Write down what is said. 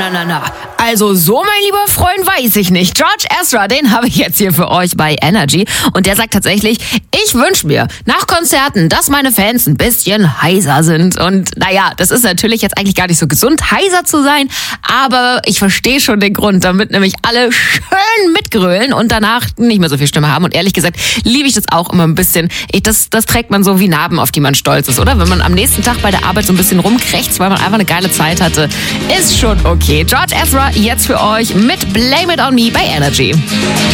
Na. Also so, mein lieber Freund, weiß ich nicht. George Ezra, den habe ich jetzt hier für euch bei Energy. Und der sagt tatsächlich, ich wünsche mir nach Konzerten, dass meine Fans ein bisschen heiser sind. Und naja, das ist natürlich jetzt eigentlich gar nicht so gesund, heiser zu sein. Aber ich verstehe schon den Grund, damit nämlich alle schön mitgrölen und danach nicht mehr so viel Stimme haben. Und ehrlich gesagt liebe ich das auch immer ein bisschen. Das trägt man so wie Narben, auf die man stolz ist, oder? Wenn man am nächsten Tag bei der Arbeit so ein bisschen rumkrächzt, weil man einfach eine geile Zeit hatte, ist schon okay. George Ezra jetzt für euch mit Blame It On Me bei Energy.